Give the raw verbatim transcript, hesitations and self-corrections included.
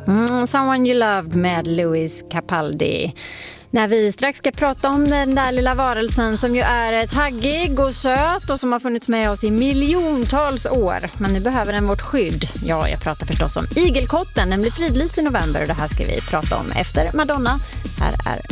Mm, Someone You Loved med Louis Capaldi. När vi strax ska prata om den där lilla varelsen som ju är taggig och söt och som har funnits med oss i miljontals år. Men nu behöver den vårt skydd. Ja, jag pratar förstås om igelkotten. Den blir fridlyst i november och det här ska vi prata om efter Madonna. Här är